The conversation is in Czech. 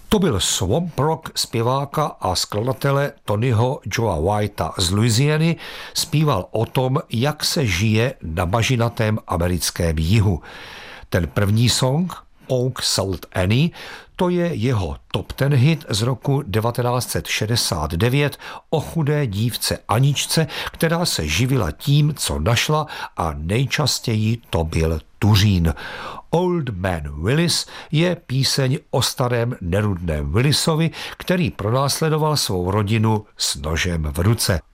To byl swamp rock zpěváka a skladatele Tonyho Joea Whitea z Louisiany. Zpíval o tom, jak se žije na bažinatém americkém jihu. Ten první song, Oak Salt Annie, to je jeho top 10 hit z roku 1969 o chudé dívce Aničce, která se živila tím, co našla, a nejčastěji to byl tuřín. Old Man Willis je píseň o starém nerudném Willisovi, který pronásledoval svou rodinu s nožem v ruce.